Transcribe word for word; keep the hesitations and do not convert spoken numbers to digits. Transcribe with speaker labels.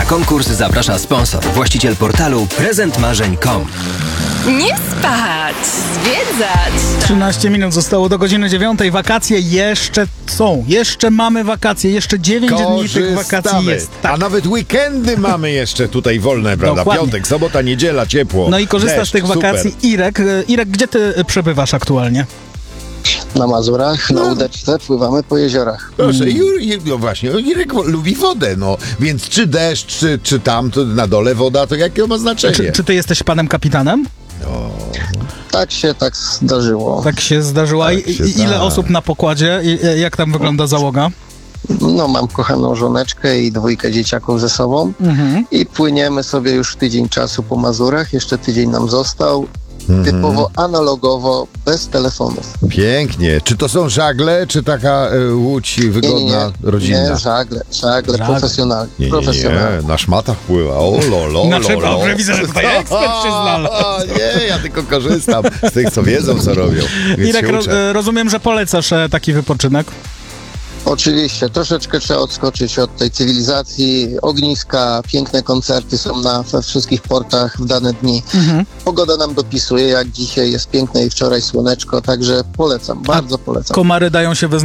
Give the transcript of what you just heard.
Speaker 1: Na konkurs zaprasza sponsor, właściciel portalu prezent marzeń kropka com.
Speaker 2: Nie spać, zwiedzać.
Speaker 3: trzynaście minut zostało do godziny dziewiątej. Wakacje jeszcze są. Jeszcze mamy wakacje. Jeszcze dziewięć dni tych wakacji jest.
Speaker 4: Tak. A nawet weekendy mamy jeszcze tutaj wolne, prawda?
Speaker 3: Dokładnie.
Speaker 4: Piątek, sobota, niedziela, ciepło.
Speaker 3: No i korzystasz
Speaker 4: deszcz,
Speaker 3: z tych wakacji.
Speaker 4: super.
Speaker 3: Irek, Irek, gdzie ty przebywasz aktualnie?
Speaker 5: Na Mazurach, na łódeczce, pływamy po jeziorach.
Speaker 4: Proszę, Jur, no właśnie, Irek lubi wodę, no. Więc czy deszcz, czy, czy tam, to na dole woda, to jakie ma znaczenie?
Speaker 3: Czy, czy ty jesteś panem kapitanem?
Speaker 5: Tak się tak zdarzyło.
Speaker 3: Tak się zdarzyło.
Speaker 4: Tak
Speaker 3: I,
Speaker 4: się
Speaker 3: i, ile
Speaker 4: da.
Speaker 3: osób na pokładzie? I, jak tam wygląda załoga?
Speaker 5: No, mam kochaną żoneczkę i dwójkę dzieciaków ze sobą
Speaker 3: Mhm.
Speaker 5: i płyniemy sobie już tydzień czasu po Mazurach. Jeszcze tydzień nam został.
Speaker 4: Mhm.
Speaker 5: Typowo analogowo, bez telefonów.
Speaker 4: Pięknie. Czy to są żagle, czy taka y, łódź
Speaker 5: Nie,
Speaker 4: wygodna,
Speaker 5: nie, nie,
Speaker 4: rodzinna?
Speaker 5: nie żagle, żagle,
Speaker 3: Żagle.
Speaker 5: profesjonalnie.
Speaker 4: Nie, nie,
Speaker 5: profesjonalnie.
Speaker 4: nie, na szmatach pływa. O, lo, lo,
Speaker 3: Znaczy,
Speaker 4: lo, lo.
Speaker 3: dobrze, widzę, że tutaj ekspert się znalazł.
Speaker 4: Nie, ja tylko korzystam z tych, co wiedzą, co robią. Więc
Speaker 3: Irek,
Speaker 4: się
Speaker 3: ro,
Speaker 4: uczę.
Speaker 3: rozumiem, że polecasz e, taki wypoczynek.
Speaker 5: Oczywiście, troszeczkę trzeba odskoczyć od tej cywilizacji. Ogniska, piękne koncerty są na we wszystkich portach w dane dni.
Speaker 3: Mhm.
Speaker 5: Pogoda nam dopisuje, jak dzisiaj jest piękne i wczoraj słoneczko, także polecam, bardzo polecam.
Speaker 3: Komary dają się we